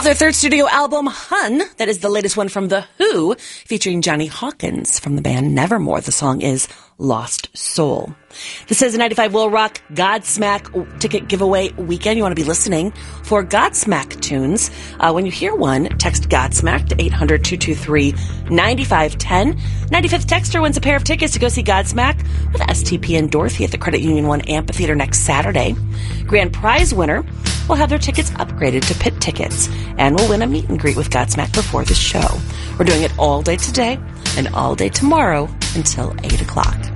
Off their third studio album, Hun, that is the latest one from The Who, featuring Johnny Hawkins from the band Nevermore. The song is Lost Soul. This is a 95 Will Rock Godsmack ticket giveaway weekend. You want to be listening for Godsmack tunes. When you hear one, text Godsmack to 800-223-9510. 95th texter wins a pair of tickets to go see Godsmack with STP and Dorothy at the Credit Union 1 Amphitheater next Saturday. Grand prize winner will have their tickets upgraded to pit tickets and will win a meet and greet with Godsmack before the show. We're doing it all day today and all day tomorrow until 8 o'clock.